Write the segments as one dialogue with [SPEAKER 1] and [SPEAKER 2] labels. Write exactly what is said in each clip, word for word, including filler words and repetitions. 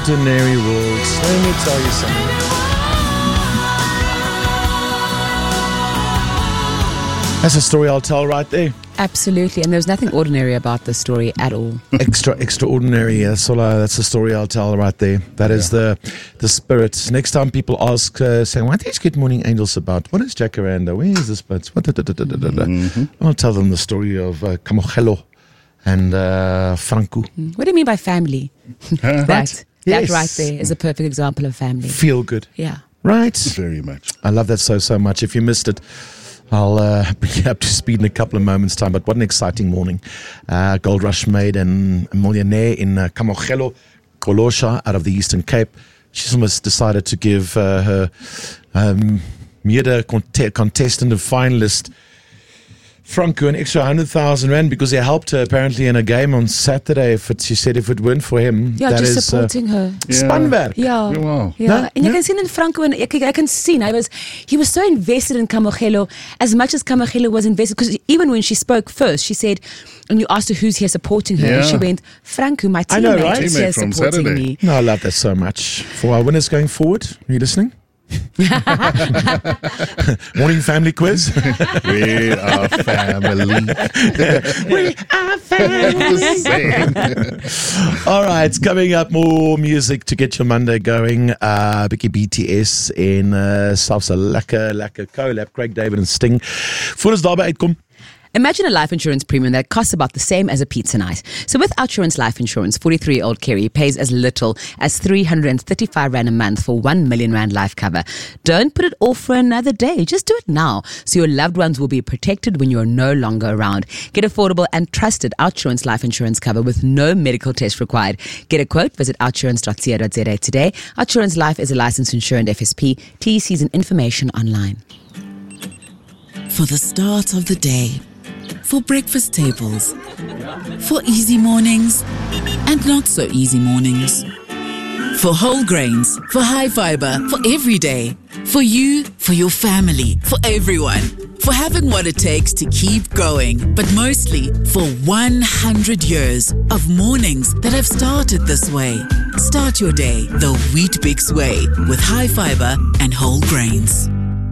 [SPEAKER 1] Ordinary world. Let me tell you something. That's a story I'll tell right there.
[SPEAKER 2] Absolutely, and there's nothing ordinary about this story at all.
[SPEAKER 1] Extra, extraordinary. That's all. I, that's the story I'll tell right there. That yeah. is the the spirit. Next time people ask, uh, saying, "What is Good Morning Angels about? What is Jacaranda? Where is this bird?" What? Da, da, da, da, da, da. Mm-hmm. I'll tell them the story of uh, Camogelo and uh, Franco.
[SPEAKER 2] What do you mean by family?
[SPEAKER 1] Huh?
[SPEAKER 2] That
[SPEAKER 1] Yes.
[SPEAKER 2] that right there is a perfect example of family.
[SPEAKER 1] Feel good.
[SPEAKER 2] Yeah.
[SPEAKER 1] Right.
[SPEAKER 3] Very much.
[SPEAKER 1] I love that so so much. If you missed it, I'll uh, bring you up to speed in a couple of moments' time. But what an exciting morning. Uh, Gold Rush made and a millionaire in uh, Camogelo, Kolosha, out of the Eastern Cape. She's almost decided to give uh, her um, mede cont- contestant and finalist Franco an extra one hundred thousand rand because he helped her apparently in a game on Saturday. If it, she said if it weren't for him,
[SPEAKER 2] Yeah,
[SPEAKER 1] that
[SPEAKER 2] just
[SPEAKER 1] is
[SPEAKER 2] supporting
[SPEAKER 1] uh,
[SPEAKER 2] her.
[SPEAKER 3] Yeah.
[SPEAKER 1] spanwerk.
[SPEAKER 2] Ja,
[SPEAKER 3] Ja, wow.
[SPEAKER 2] ja.
[SPEAKER 1] No?
[SPEAKER 2] En jy
[SPEAKER 1] Ja.
[SPEAKER 2] kan sien in Franco en ek, ek kan sien hy was he was so invested in Camogelo as much as Camogelo was invested, because even when she spoke first, she said, and you asked her who's here supporting her,
[SPEAKER 3] Yeah.
[SPEAKER 2] and she went, Franco, my
[SPEAKER 1] I know,
[SPEAKER 2] teammate,
[SPEAKER 1] right?
[SPEAKER 2] is here
[SPEAKER 3] Teammate from
[SPEAKER 2] supporting
[SPEAKER 3] Saturday.
[SPEAKER 2] me.
[SPEAKER 1] No, I love that so much. For our winners going forward, are you listening? Morning family quiz.
[SPEAKER 3] We are family.
[SPEAKER 1] We are family. All right, coming up, more music to get your Monday going. Uh, Bicky B T S en uh, selfs 'n lekker lekker collab, Craig David en Sting. Voor ons daarby uitkom.
[SPEAKER 2] Imagine a life insurance premium that costs about the same as a pizza night. So with Outsurance Life Insurance, forty-three-year-old Kerry pays as little as three hundred thirty-five rand a month for one million rand life cover. Don't put it off for another day. Just do it now so your loved ones will be protected when you're no longer around. Get affordable and trusted Outsurance Life Insurance cover with no medical test required. Get a quote. Visit outsurance dot co dot za today. Outsurance Life is a licensed insured F S P. T E Cs and information online.
[SPEAKER 4] For the start of the day, for breakfast tables, for easy mornings and not so easy mornings, for whole grains, for high fiber, for every day, for you, for your family, for everyone, for having what it takes to keep going, but mostly for one hundred years of mornings that have started this way. Start your day the Weet-Bix way with high fiber and whole grains.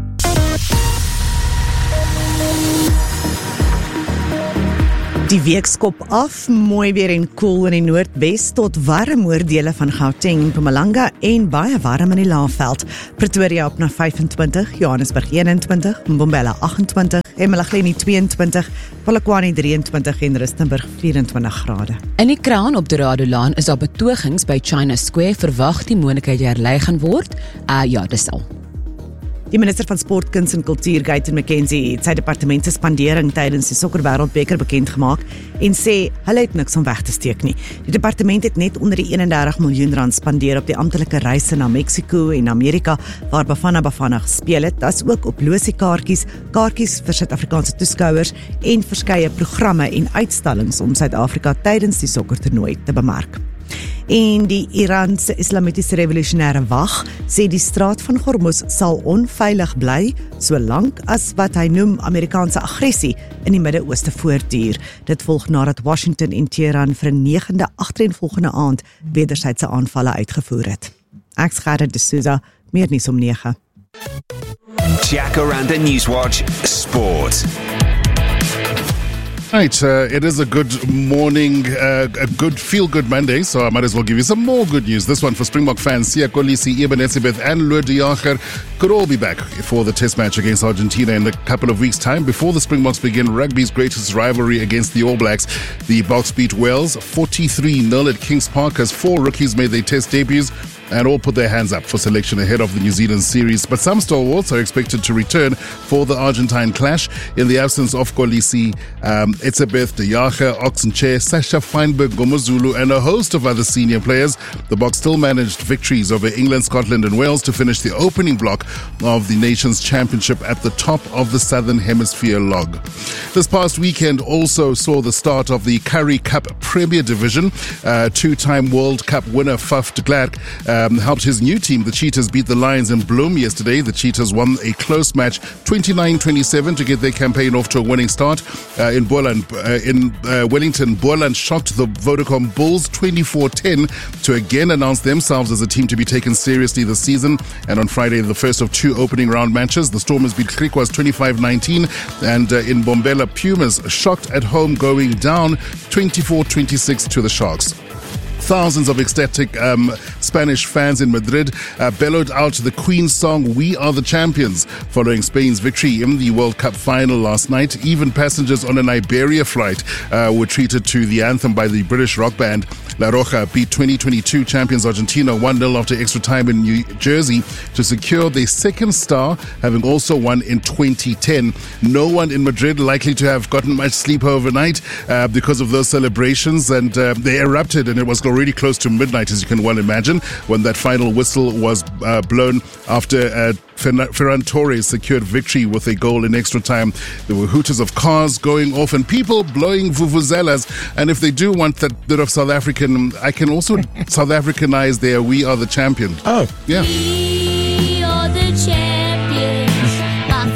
[SPEAKER 5] Die week skop af, mooi weer en koel in die noordwes tot warm oordele van Gauteng, Mpumalanga en baie warm in die Laagveld. Pretoria op na vyfentwintig, Johannesburg eenentwintig, Mbombela agt-en-twintig, eMalahleni twee-en-twintig, Polokwane drie-en-twintig en Rustenburg vyf-en-twintig grade.
[SPEAKER 2] In die kraan op Dorado Laan is daar betogings by China Square. Verwag die moontlikheid herlei gaan word. Uh, ja, dis al.
[SPEAKER 5] Die minister van Sport, Kuns en Kultuur, Gayton McKenzie, het sy departement se spandering tydens die Sokker Wêreldbeker bekend gemaak en sê hulle het niks om weg te steek nie. Die departement het net onder die eenendertig miljoen rand spandeer op die amptelike reise na Mexico en Amerika waar Bafana Bafana gespeel het, as ook op losiekaartjies, kaartjies vir Suid-Afrikaanse toeskouers en verskeie programme en uitstallings om Suid-Afrika tydens die sokkertoernooi te bemark. En die Iranse Islamitiese Revolusionêre Wag sê die straat van Hormuz sal onveilig bly solank as wat hy noem Amerikaanse aggressie in die Midde-Ooste voortduur. Dit volg nadat Washington en Teheran vir 'n negende agtereenvolgende aand wederwysige aanvalle uitgevoer het. Ek's Gerard de Souza, meer nuus om nege.
[SPEAKER 6] Jacaranda Newswatch Sport.
[SPEAKER 3] Right, uh, it is a good morning, uh, a good feel-good Monday, so I might as well give you some more good news. This one for Springbok fans. Siya Kolisi, Eben Etzebeth and Lou de Jager could all be back for the test match against Argentina in a couple of weeks' time. Before the Springboks begin rugby's greatest rivalry against the All Blacks, the Boks beat Wales forty-three nil at Kings Park as four rookies made their test debuts and all put their hands up for selection ahead of the New Zealand series. But some stalwarts are expected to return for the Argentine clash. In the absence of Kolisi, um, Etzebeth, De Jager, Oxenchair, Sasha Feinberg, Gomozulu, and a host of other senior players, the Boks still managed victories over England, Scotland and Wales to finish the opening block of the Nations Championship at the top of the Southern Hemisphere log. This past weekend also saw the start of the Currie Cup Premier Division. Uh, two-time World Cup winner Faf de Klerk uh, um, helped his new team, the Cheetahs, beat the Lions in Bloem yesterday. The Cheetahs won a close match, twenty-nine twenty-seven, to get their campaign off to a winning start. Uh, in Boland, uh, in uh, Wellington, Boland shocked the Vodacom Bulls twenty-four ten to again announce themselves as a team to be taken seriously this season. And on Friday, the first of two opening round matches, the Stormers beat Griquas twenty-five nineteen, and uh, in Bombela, Pumas shocked at home, going down twenty-four twenty-six to the Sharks. Thousands of ecstatic um, Spanish fans in Madrid uh, bellowed out the Queen's song "We Are the Champions" following Spain's victory in the World Cup final last night. Even passengers on an Iberia flight uh, were treated to the anthem by the British rock band. La Roja beat twenty twenty-two champions Argentina one nil after extra time in New Jersey to secure their second star, having also won in twenty ten. No one in Madrid likely to have gotten much sleep overnight uh, because of those celebrations, and uh, they erupted, and it was already close to midnight, as you can well imagine, when that final whistle was uh, blown after uh, Ferran Torres secured victory with a goal in extra time. There were hooters of cars going off and people blowing vuvuzelas. And if they do want that bit of South African, I can also South Africanize their "We Are the Champion."
[SPEAKER 1] Oh,
[SPEAKER 3] yeah.
[SPEAKER 7] We are the champions, my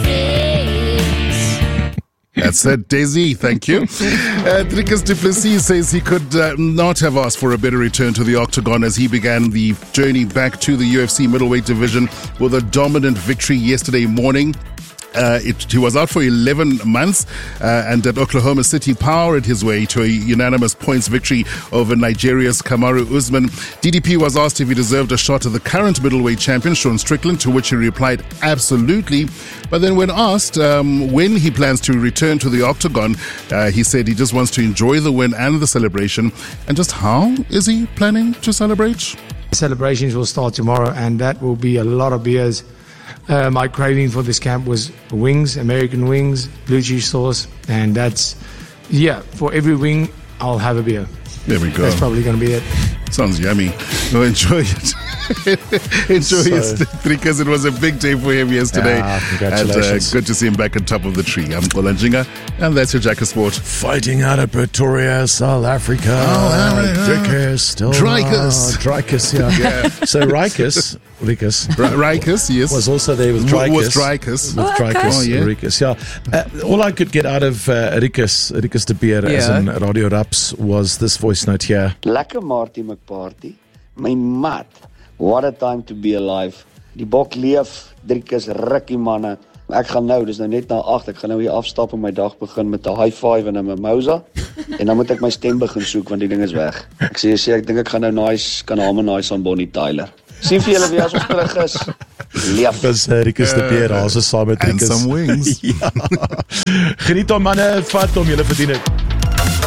[SPEAKER 7] friends.
[SPEAKER 3] That's it, Daisy. Thank you. Uh, Dricus du Plessis says he could uh, not have asked for a better return to the octagon as he began the journey back to the U F C middleweight division with a dominant victory yesterday morning. Uh, it, he was out for eleven months uh, and at Oklahoma City powered his way to a unanimous points victory over Nigeria's Kamaru Usman. D D P was asked if he deserved a shot at the current middleweight champion, Sean Strickland, to which he replied, absolutely. But then when asked um, when he plans to return to the octagon, uh, he said he just wants to enjoy the win and the celebration. And just how is he planning to celebrate?
[SPEAKER 8] Celebrations will start tomorrow, and that will be a lot of beers. Uh, my craving for this camp was wings, American wings, blue cheese sauce, and that's, yeah, for every wing, I'll have a beer.
[SPEAKER 3] There we go.
[SPEAKER 8] That's probably going to be it.
[SPEAKER 3] Sounds yummy. Well, enjoy it. Enjoy
[SPEAKER 1] So-
[SPEAKER 3] it, because it was a big day for him yesterday.
[SPEAKER 1] Ah, congratulations.
[SPEAKER 3] And uh, good to see him back on top of the tree. I'm Kolanjinga, and that's your Jack of Sport.
[SPEAKER 1] fighting out of Pretoria, South Africa.
[SPEAKER 3] Oh, all right,
[SPEAKER 1] Dricus, still.
[SPEAKER 3] Dricus.
[SPEAKER 1] Uh, Dricus, yeah.
[SPEAKER 3] Yeah.
[SPEAKER 1] So Rikus, Rikus,
[SPEAKER 3] R- Rikus, yes.
[SPEAKER 1] was also there with
[SPEAKER 3] W-
[SPEAKER 1] Dricus.
[SPEAKER 3] with Dricus.
[SPEAKER 1] With Dricus,
[SPEAKER 3] Oh, yeah.
[SPEAKER 1] Rikus, yeah. Uh, all I could get out of uh, Rikus, Rikus de Beer, as
[SPEAKER 2] Yeah.
[SPEAKER 1] in Radio Raps, was this voice note here.
[SPEAKER 9] Lekker Marty McParty. My mat. What a time to be alive. Die bok leef, Driekus, rukkie manne. Ek gaan nou, dis nou net na agt, ek gaan nou hier afstap en my dag begin met 'n high five en 'n mimosa. En dan moet ek my stem begin soek want die ding is weg. Ek sê sê ek dink ek gaan nou nice kan hom en nice aan Bonnie Tyler. Sien vir julle weer as ons terug is. Leef.
[SPEAKER 1] Dis uh, Rikus de Beer, daar is saam met
[SPEAKER 3] And
[SPEAKER 1] Rikus.
[SPEAKER 3] some wings.
[SPEAKER 1] ja. Geniet hom manne, vat hom, julle verdien dit.